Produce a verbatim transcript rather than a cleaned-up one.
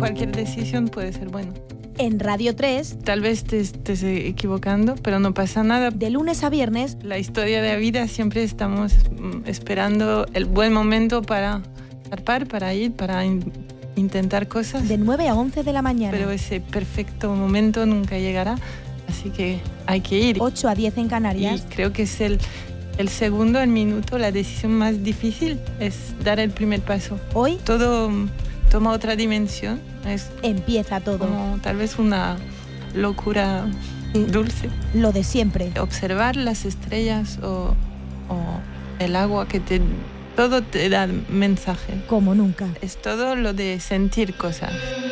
cualquier decisión puede ser buena. En Radio tres, Tal vez te estés equivocando, pero no pasa nada. de lunes a viernes, La historia de la vida siempre estamos mm, esperando el buen momento para zarpar, para ir, para in- intentar cosas. de nueve a once de la mañana. Pero ese perfecto momento nunca llegará, así que hay que ir. ocho a diez en Y Canarias. creo que es el, el segundo, el minuto, la decisión más difícil es dar el primer paso. Hoy Todo mm, toma otra dimensión, es empieza todo. como tal vez una locura dulce. Lo de siempre. Observar las estrellas o, o el agua que te... Todo te da mensaje. Como nunca. Es todo lo de sentir cosas.